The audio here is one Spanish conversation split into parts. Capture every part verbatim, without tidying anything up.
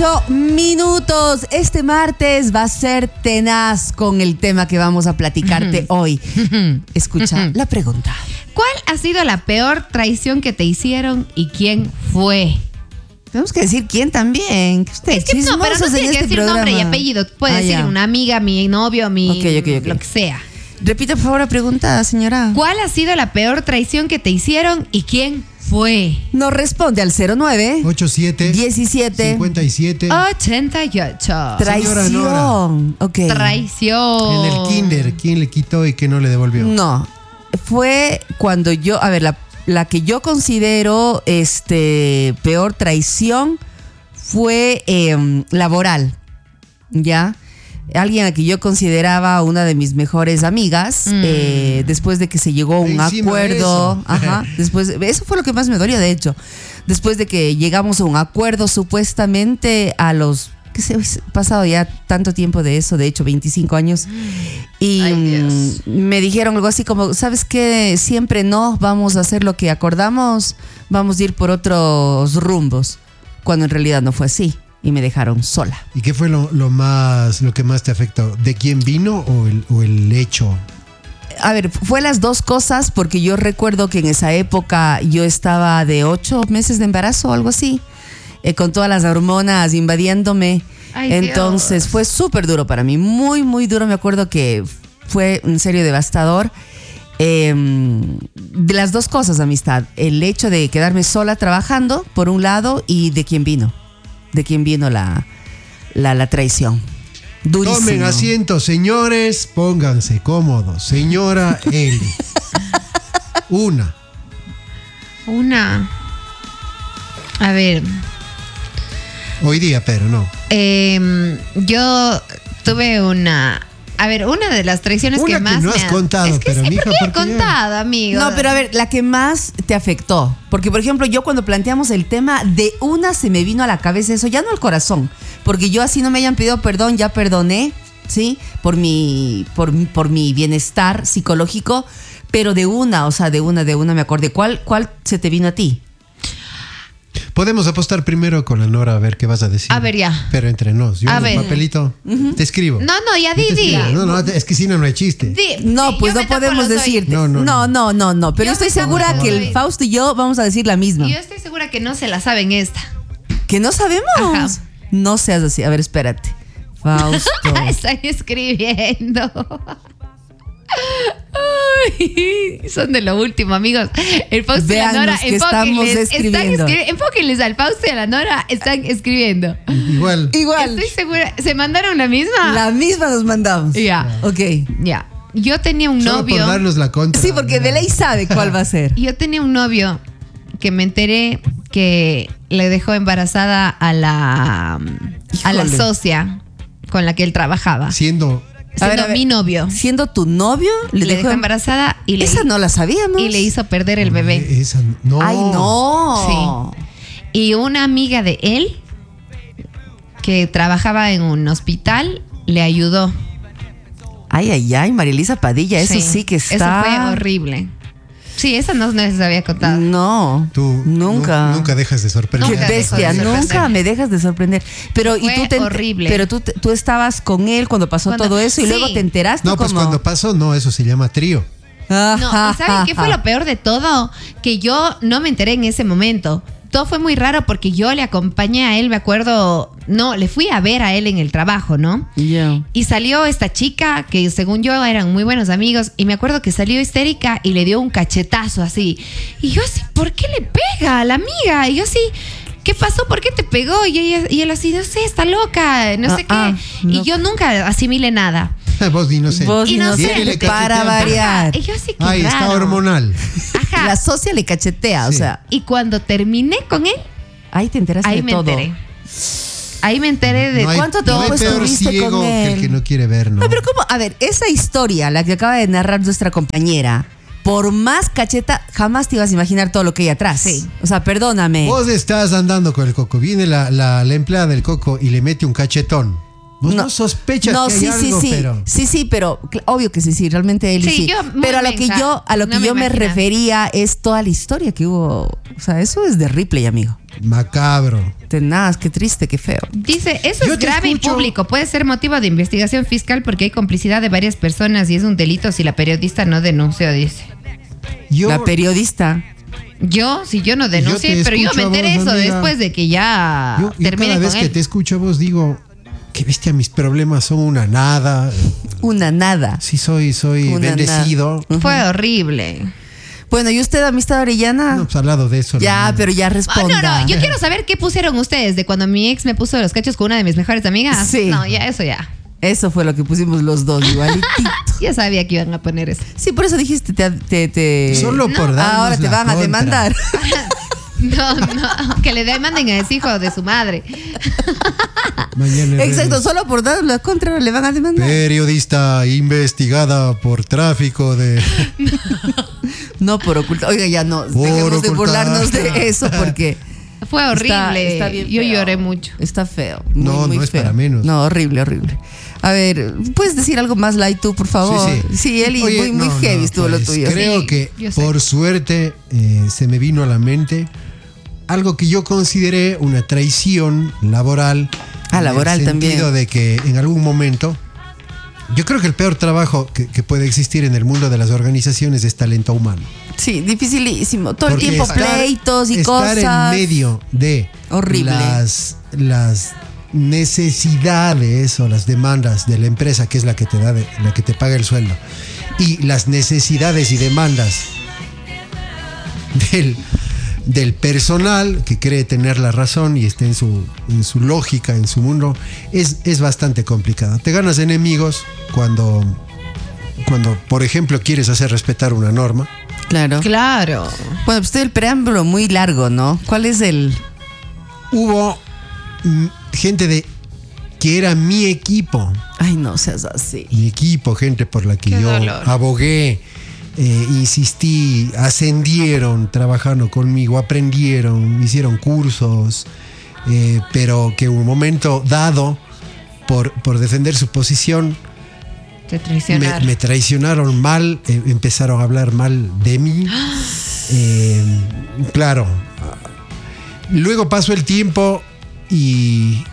ocho minutos. Este martes va a ser tenaz con el tema que vamos a platicarte uh-huh. hoy. Uh-huh. Escucha uh-huh. la pregunta. ¿Cuál ha sido la peor traición que te hicieron y quién fue? Tenemos que decir quién también. Usted es que no, pero no tiene que este decir programa. Nombre y apellido. Puede ah, decir ya. una amiga, mi novio, mi okay, okay, okay. lo que sea. Repita por favor la pregunta, señora. ¿Cuál ha sido la peor traición que te hicieron y quién fue? Nos responde al cero nueve ochenta y siete diecisiete cincuenta y siete ochenta y ocho. Traición. Okay. Traición. En el kinder, ¿quién le quitó y quién no le devolvió? No, fue cuando yo, a ver, la, la que yo considero este peor traición fue eh, laboral, ¿ya? Alguien a quien yo consideraba una de mis mejores amigas, mm. eh, después de que se llegó a un Encima acuerdo, ajá, después, eso fue lo que más me dolió, de hecho, después de que llegamos a un acuerdo supuestamente a los, que se ha pasado ya tanto tiempo de eso, de hecho veinticinco años, y Ay, me dijeron algo así como, ¿sabes qué? Siempre no, vamos a hacer lo que acordamos, vamos a ir por otros rumbos, cuando en realidad no fue así. Y me dejaron sola. ¿Y qué fue lo, lo más lo que más te afectó? ¿De quién vino o el, o el hecho? A ver, fue las dos cosas, porque yo recuerdo que en esa época yo estaba de ocho meses de embarazo o algo así, eh, con todas las hormonas invadiéndome. Ay, entonces Dios. Fue súper duro para mí, muy, muy duro. Me acuerdo que fue en serio devastador. Eh, de las dos cosas, amistad. El hecho de quedarme sola trabajando, por un lado, y de quién vino. De quién vino la, la, la traición. Durísimo. Tomen asiento, señores, pónganse cómodos. Señora Eli. Una. Una. A ver. Hoy día, pero no. Eh, yo tuve una... A ver, una de las traiciones una que más que no me has ha... contado, es que pero sí, mija, ¿por qué he ¿por qué? contado, amigo? No, pero a ver, la que más te afectó. Porque, por ejemplo, yo cuando planteamos el tema, de una se me vino a la cabeza eso, ya no al corazón. Porque yo así no me hayan pedido perdón, ya perdoné, ¿sí? Por mi, por, por mi bienestar psicológico. Pero de una, o sea, de una, de una me acordé. ¿Cuál, cuál se te vino a ti? Podemos apostar primero con la Nora a ver qué vas a decir. A ver, ya. Pero entre nos. Yo A en ver. papelito Uh-huh. te escribo. No, no, ya di, Yo te di. escribo. No, no, es que si no, no hay chiste. Di, No, di, pues yo no me tapo podemos los decirte. No, no, no, no, no, no. Pero Yo estoy me tapo segura los que el oídos. Fausto y yo vamos a decir la misma. Yo estoy segura que no se la saben esta. ¿Que no sabemos? Ajá. No seas así. A ver, espérate. Fausto. Están escribiendo. Ay, son de lo último, amigos. El Fausto y la Véannos Nora, que estamos enfóquenles, están escribiendo. escri- enfóquenles al Fausto y a la Nora, están escribiendo. Igual. Igual. Estoy segura. ¿Se mandaron la misma? La misma nos mandamos. Ya. Ok. Ya. Yo tenía un Solo novio. por darnos la contra. Sí, porque de ley sabe cuál va a ser. Yo tenía un novio que me enteré que le dejó embarazada a la a la Híjole. socia con la que él trabajaba. Siendo. A ver, Siendo a ver, mi novio. Siendo tu novio, le, Le dejó dejó embarazada y le, Esa no la sabíamos. y le hizo perder el bebé. Eh, Esa, no. Ay, no. Sí. Y una amiga de él que trabajaba en un hospital le ayudó. Ay, ay, ay, Marilisa Padilla, eso sí que está. Eso fue horrible. Sí, esa no, no se había contado. No. Tú Nunca. nu- nunca dejas de sorprender. Qué Nunca dejo bestia, de sorprender. nunca me dejas de sorprender. Pero Fue y tú te ent- horrible. Pero tú, te- tú estabas con él cuando pasó Cuando- todo eso y sí. luego te enteraste. No, pues como... cuando pasó, no, eso se llama trío. No, ¿y saben qué fue lo peor de todo? Que yo no me enteré en ese momento. Todo fue muy raro porque yo le acompañé a él, me acuerdo, no, le fui a ver a él en el trabajo, ¿no? Ya. Y salió esta chica que según yo eran muy buenos amigos y me acuerdo que salió histérica y le dio un cachetazo así. Y yo así, ¿por qué le pega a la amiga? Y yo así, ¿qué pasó? ¿Por qué te pegó? Y, ella, y él así, no sé, está loca, no Ah, sé ah, qué. no. Y yo nunca asimilé nada. Vos di no sé. Vos Y no sé. inocente, para variar. Y yo así, qué Ay, raro. está hormonal. Ajá. La socia le cachetea, o Sí. sea, Y cuando terminé con él, ahí te enteraste ahí de me todo. enteré. Ahí me enteré de No hay, ¿Cuánto no tiempo hay peor estuviste ciego con que el él? que no quiere ver, ¿no? No, pero ¿cómo? A ver, esa historia, la que acaba de narrar nuestra compañera, por más cacheta, jamás te ibas a imaginar todo lo que hay atrás. Sí. O sea, perdóname. Vos estás andando con el coco, viene la, la, la empleada del coco y le mete un cachetón. Vos no, sospechas no, que hay sí, algo, sí, sí, pero... sí, sí, pero cl- obvio que sí, sí, realmente él Sí, sí. yo muy Pero a lo que mensa, yo, a lo no que me yo me imagino. refería es toda la historia que hubo. O sea, eso es de Ripley, amigo. macabro. Tenaz, qué triste, qué feo. Dice, eso Yo es te grave escucho. y público. Puede ser motivo de investigación fiscal porque hay complicidad de varias personas y es un delito si la periodista no denunció, dice. Yo, La periodista. Yo, si yo no denuncié, Yo te pero yo me escucho a enteré vos, eso amiga. después de que ya yo, yo terminé cada con vez que él. te escucho a vos digo, qué bestia, mis problemas son una nada. Una nada. Sí, soy, soy Una bendecido. nada. Fue horrible. Bueno, ¿y usted, amistad Orellana? No, pues al lado de eso. ya, no. pero ya Ah, responda. no, no, yo quiero saber qué pusieron ustedes de cuando mi ex me puso los cachos con una de mis mejores amigas. Sí. No, ya, eso ya. Eso fue lo que pusimos los dos, igualitito. Ya sabía que iban a poner eso. Sí, por eso dijiste, te... te, te- Solo No, por darnos ahora te la van a contra. demandar. No, no, que le demanden a ese hijo de su madre. Mañana en Exacto, redes. solo por dar la contra le van a demandar. Periodista investigada por tráfico de... No por ocultar. Oiga, ya no, Por dejemos de ocultar. burlarnos de eso porque... Fue horrible. Está, está bien Yo feo. lloré mucho. Está feo. Muy, No, muy no es feo. para menos. No, horrible, horrible. A ver, ¿puedes decir algo más light tú, por favor? Sí, sí. Eli, Oye, muy, muy no, heavy no, estuvo pues, lo tuyo. Creo Sí, que yo sé. por suerte eh, se me vino a la mente algo que yo consideré una traición laboral. Ah, en laboral el también. sentido de que en algún momento, yo creo que el peor trabajo que, que puede existir en el mundo de las organizaciones es talento humano. Sí, dificilísimo. Todo Porque el tiempo estar- pleitos y estar cosas. en medio de Horrible. las, las necesidades o las demandas de la empresa, que es la que te da de- la que te paga el sueldo, y las necesidades y demandas del, del personal que cree tener la razón y está en su, en su lógica, en su mundo, es, es bastante complicado. Te ganas enemigos cuando, cuando, por ejemplo, quieres hacer respetar una norma. Claro. Claro. Bueno, pues el preámbulo muy largo, ¿no? ¿Cuál es el...? Hubo mm, gente de que era mi equipo, Ay, no seas así. mi equipo, gente por la que Qué yo dolor. abogué, eh, insistí, ascendieron trabajando conmigo, aprendieron, hicieron cursos, eh, pero que en un momento dado, por, por defender su posición, Te me, traicionaron. me traicionaron mal, eh, empezaron a hablar mal de mí. Eh, claro. Luego pasó el tiempo y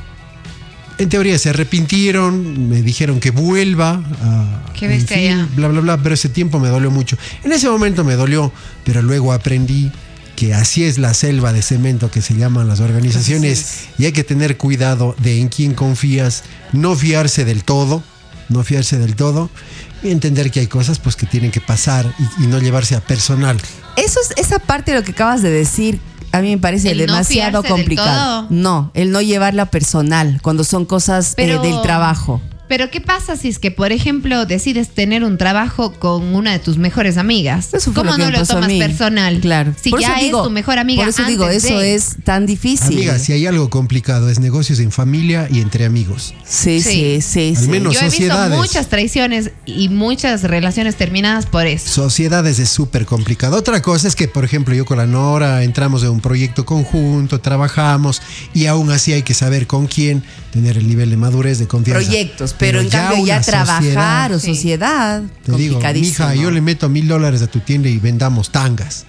en teoría se arrepintieron, me dijeron que vuelva a, Qué en bestia fin, ya. bla bla bla, pero ese tiempo me dolió mucho. En ese momento me dolió, pero luego aprendí que así es la selva de cemento que se llaman las organizaciones Así y hay que tener cuidado de en quién confías, no fiarse del todo, no fiarse del todo y entender que hay cosas pues que tienen que pasar y, y no llevarse a personal. Eso es esa parte de lo que acabas de decir. A mí me parece ¿El no demasiado fiarse del complicado. todo? No, el no llevarla personal cuando son cosas eh, Pero- del trabajo. Pero ¿qué pasa si es que, por ejemplo, decides tener un trabajo con una de tus mejores amigas? Eso fue ¿Cómo lo que no me lo pasó a tomas mí. personal? Claro. Si Por eso ya digo- es tu mejor amiga. Por eso digo, antes eso de- es tan difícil. Amiga, si hay algo complicado es negocios en familia y entre amigos. Sí, sí, Sí. sí, Al sí. menos- Yo he visto sociedades. muchas traiciones y muchas relaciones terminadas por eso. Sociedades es súper complicado. Otra cosa es que, por ejemplo, yo con la Nora entramos en un proyecto conjunto, trabajamos y aún así hay que saber con quién, tener el nivel de madurez, de confianza. Proyectos, pero, en ya cambio ya una trabajar sociedad, o Sí. sociedad, te digo, complicadísimo. mija, yo le meto mil dólares a tu tienda y vendamos tangas.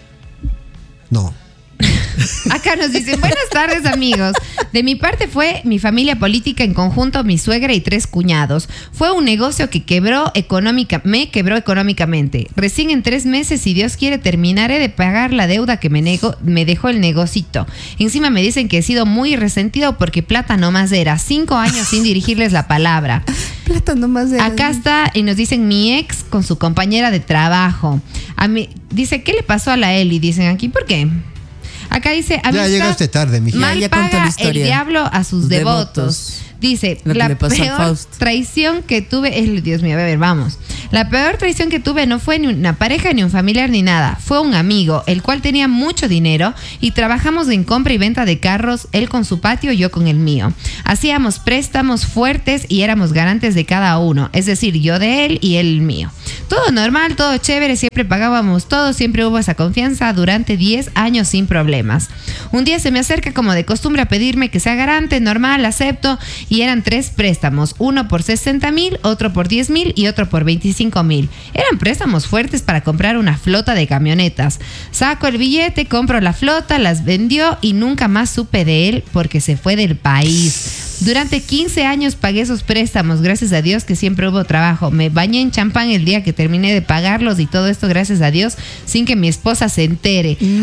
No. Acá nos dicen, buenas tardes amigos. De mi parte fue mi familia política en conjunto, mi suegra y tres cuñados. Fue un negocio que quebró económica, me quebró económicamente. Recién en tres meses, si Dios quiere, terminaré de pagar la deuda que me, nego- me dejó el negocito. Encima me dicen que he sido muy resentido porque plata nomás era. Cinco años sin dirigirles la palabra. Plata nomás de... Acá está y nos dicen mi ex con su compañera de trabajo. A mí, dice, ¿qué le pasó a la Eli? Dicen aquí, ¿por qué? Acá dice, Ya amistad, llegaste tarde, mija. mal Ya contó la paga el historia. diablo a sus Devotos. devotos. Dice, Lo que la le pasó al peor Fausto. traición que tuve, es, Dios mío, a ver, vamos. La peor traición que tuve no fue ni una pareja, ni un familiar, ni nada. Fue un amigo, el cual tenía mucho dinero y trabajamos en compra y venta de carros, él con su patio y yo con el mío. Hacíamos préstamos fuertes y éramos garantes de cada uno, es decir, yo de él y él el mío. Todo normal, todo chévere, siempre pagábamos todo, siempre hubo esa confianza durante diez años sin problemas. Un día se me acerca como de costumbre a pedirme que sea garante, normal, acepto, y eran tres préstamos, uno por sesenta mil, otro por diez mil y otro por veinticinco mil. Eran préstamos fuertes para comprar una flota de camionetas. Saco el billete, compro la flota, las vendió y nunca más supe de él porque se fue del país. Durante quince años pagué esos préstamos, gracias a Dios que siempre hubo trabajo. Me bañé en champán el día que terminé de pagarlos y todo esto, gracias a Dios, sin que mi esposa se entere.